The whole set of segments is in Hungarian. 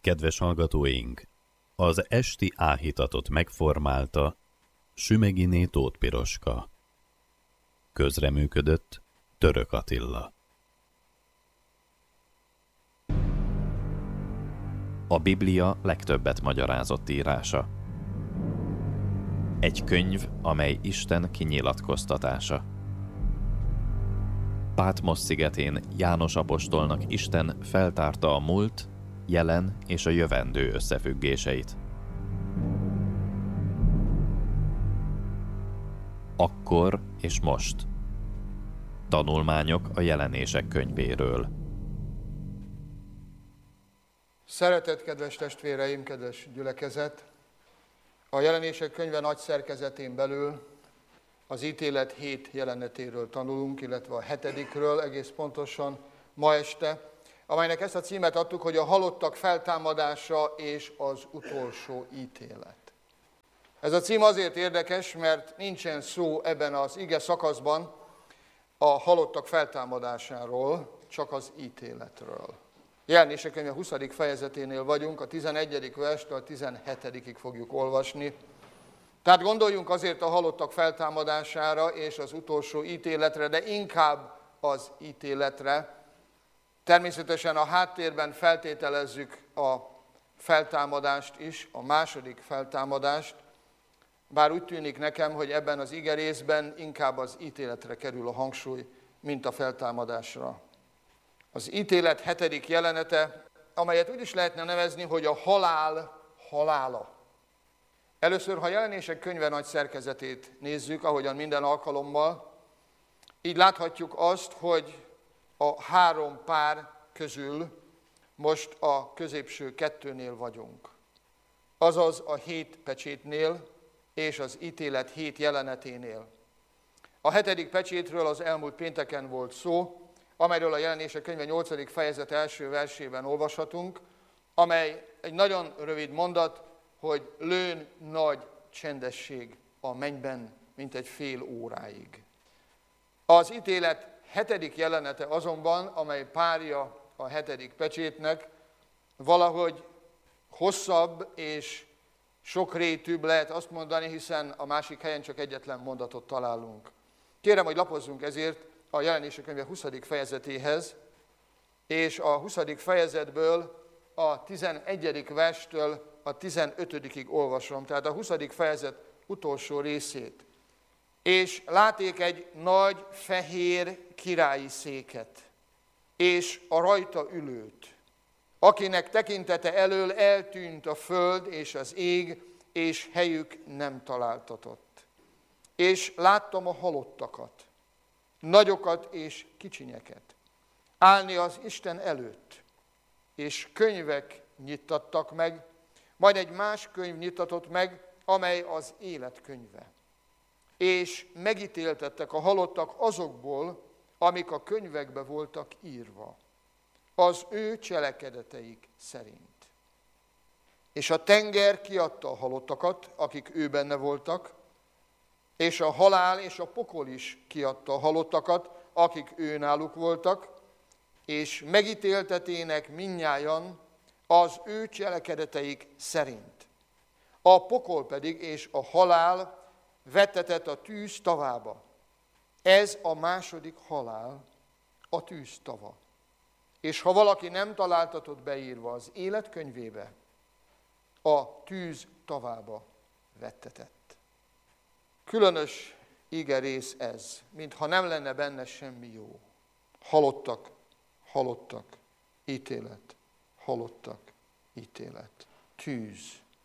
Kedves hallgatóink! Az esti áhítatot megformálta Sümeginé Tóth Piroska. Közreműködött Török Attila. A Biblia legtöbbet magyarázott írása. Egy könyv, amely Isten kinyilatkoztatása. Pátmosz szigetén János apostolnak Isten feltárta a múlt, jelen és a jövendő összefüggéseit. Akkor és most. Tanulmányok a Jelenések könyvéről. Szeretett kedves testvéreim, kedves gyülekezet! A Jelenések könyve nagy szerkezetén belül az ítélet 7 jelenetéről tanulunk, illetve a 7-ről egész pontosan ma este, amelynek ezt a címet adtuk, hogy a halottak feltámadása és az utolsó ítélet. Ez a cím azért érdekes, mert nincsen szó ebben az ige szakaszban a halottak feltámadásáról, csak az ítéletről. Jelenések könyve 20. fejezeténél vagyunk, a 11. verstől a 17-ig fogjuk olvasni. Tehát gondoljunk azért a halottak feltámadására és az utolsó ítéletre, de inkább az ítéletre. Természetesen a háttérben feltételezzük a feltámadást is, a második feltámadást, bár úgy tűnik nekem, hogy ebben az igerészben inkább az ítéletre kerül a hangsúly, mint a feltámadásra. Az ítélet 7. jelenete, amelyet úgy is lehetne nevezni, hogy a halál halála. Először, ha Jelenések könyve nagy szerkezetét nézzük, ahogyan minden alkalommal, így láthatjuk azt, hogy a 3 pár közül most a középső 2-nél vagyunk. Azaz a 7 pecsétnél és az ítélet 7 jeleneténél. A 7. pecsétről az elmúlt pénteken volt szó, amelyről a Jelenések könyve 8. fejezet első versében olvashatunk, amely egy nagyon rövid mondat, hogy lőn nagy csendesség a mennyben, mint egy fél óráig. Az ítélet 7. jelenete azonban, amely párja a 7. pecsétnek, valahogy hosszabb és sokrétűbb lehet azt mondani, hiszen a másik helyen csak egyetlen mondatot találunk. Kérem, hogy lapozzunk ezért a Jelenések könyve 20. fejezetéhez, és a 20. fejezetből a 11. verstől a 15-ig olvasom, tehát a 20. fejezet utolsó részét. És láték egy nagy fehér királyi széket, és a rajta ülőt, akinek tekintete elől eltűnt a föld és az ég, és helyük nem találtatott. És láttam a halottakat, nagyokat és kicsinyeket, állni az Isten előtt, és könyvek nyittattak meg, majd egy más könyv nyitatott meg, amely az élet könyve. És megítéltettek a halottak azokból, amik a könyvekbe voltak írva, az ő cselekedeteik szerint. És a tenger kiadta a halottakat, akik ő benne voltak, és a halál és a pokol is kiadta a halottakat, akik ő náluk voltak, és megítéltetének mindnyájan az ő cselekedeteik szerint. A pokol pedig és a halál vettetett a tűz tavába. Ez a második halál, a tűz tava. És ha valaki nem találtatott beírva az élet könyvébe, a tűz tavába vettetett. Különös igerész ez, mintha nem lenne benne semmi jó. Halottak, halottak, ítélet, halottak, ítélet, tűz.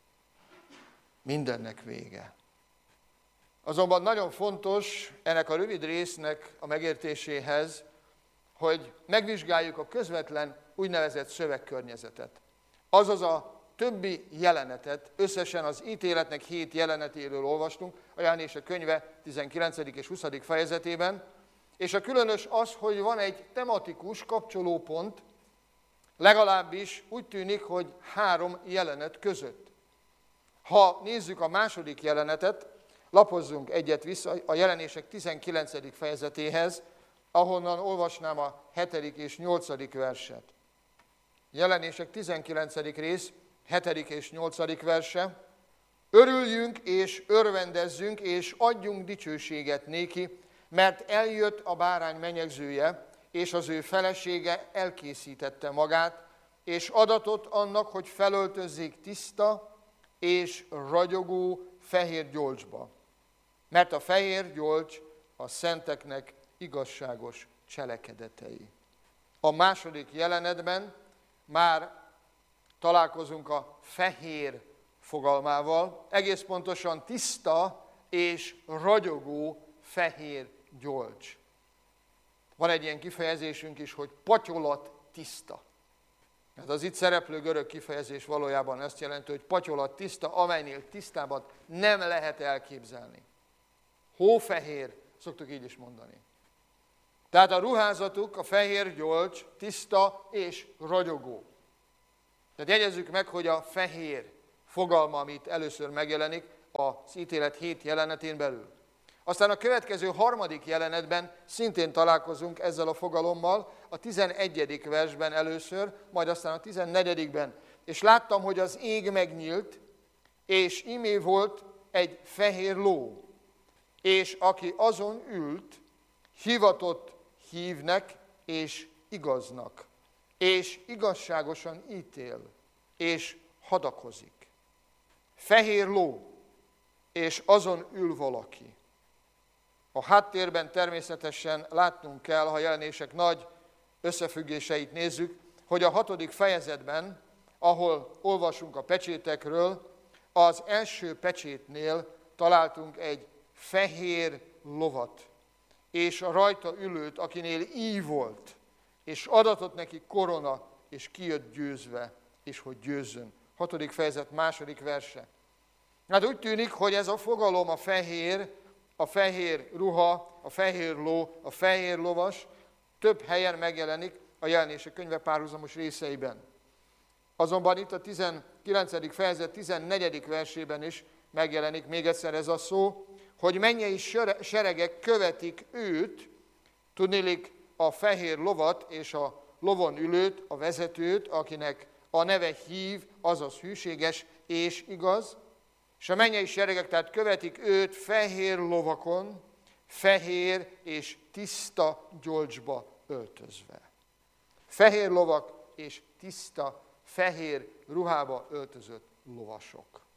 Mindennek vége. Azonban nagyon fontos ennek a rövid résznek a megértéséhez, hogy megvizsgáljuk a közvetlen úgynevezett szövegkörnyezetet. Azaz a többi jelenetet, összesen az ítéletnek 7 jelenetéről olvastunk, a Jelenések könyve 19. és 20. fejezetében, és a különös az, hogy van egy tematikus kapcsolópont, legalábbis úgy tűnik, hogy 3 jelenet között. Ha nézzük a második jelenetet, lapozzunk egyet vissza a Jelenések 19. fejezetéhez, ahonnan olvasnám a 7. és 8. verset. Jelenések 19. rész, 7. és 8. verse. Örüljünk és örvendezzünk, és adjunk dicsőséget néki, mert eljött a bárány menyegzője, és az ő felesége elkészítette magát, és adatot annak, hogy felöltözzék tiszta és ragyogó fehér gyolcsba. Mert a fehér gyolcs a szenteknek igazságos cselekedetei. A második jelenetben már találkozunk a fehér fogalmával, egész pontosan tiszta és ragyogó fehér gyolcs. Van egy ilyen kifejezésünk is, hogy patyolat tiszta. Hát az itt szereplő görög kifejezés valójában azt jelenti, hogy patyolat tiszta, amelynél tisztábbat nem lehet elképzelni. Hófehér, szoktuk így is mondani. Tehát a ruházatuk, a fehér gyolcs tiszta és ragyogó. Tehát jegyezzük meg, hogy a fehér fogalma, amit először megjelenik az ítélet 7 jelenetén belül. Aztán a következő 3. jelenetben szintén találkozunk ezzel a fogalommal, a 11. versben először, majd aztán a 14-ben. És láttam, hogy az ég megnyílt, és imé volt egy fehér ló, és aki azon ült, hivatott hívnek és igaznak, és igazságosan ítél, és hadakozik. Fehér ló, és azon ül valaki. A háttérben természetesen látnunk kell, ha jelenések nagy összefüggéseit nézzük, hogy a 6. fejezetben, ahol olvasunk a pecsétekről, az első pecsétnél találtunk egy fehér lovat, és a rajta ülőt, akinél íj volt, és adatott neki korona, és kijött győzve, és hogy győzzön. 6. fejezet 2. verse. Hát úgy tűnik, hogy ez a fogalom, a fehér ruha, a fehér ló, a fehér lovas több helyen megjelenik a Jelenések könyve párhuzamos részeiben. Azonban itt a 19. fejezet 14. versében is megjelenik még egyszer ez a szó, hogy mennyei seregek követik őt, tudniillik a fehér lovat és a lovon ülőt, a vezetőt, akinek a neve hív, azaz hűséges és igaz, és a mennyei seregek tehát követik őt fehér lovakon, fehér és tiszta gyolcsba öltözve. Fehér lovak és tiszta, fehér ruhába öltözött lovasok.